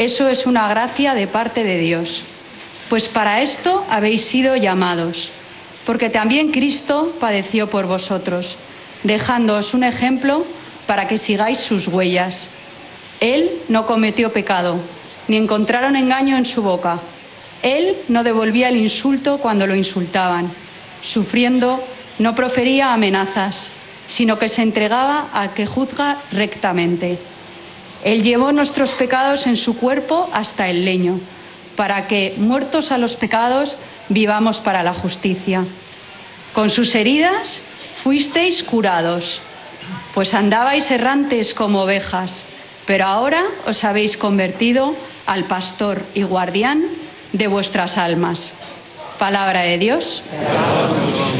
Eso es una gracia de parte de Dios. Pues para esto habéis sido llamados, porque también Cristo padeció por vosotros, dejándoos un ejemplo para que sigáis sus huellas. Él no cometió pecado, ni encontraron engaño en su boca. Él no devolvía el insulto cuando lo insultaban. Sufriendo, no profería amenazas, sino que se entregaba al que juzga rectamente. Él llevó nuestros pecados en su cuerpo hasta el leño, para que, muertos a los pecados, vivamos para la justicia. Con sus heridas fuisteis curados, pues andabais errantes como ovejas, pero ahora os habéis convertido al pastor y guardián de vuestras almas. Palabra de Dios.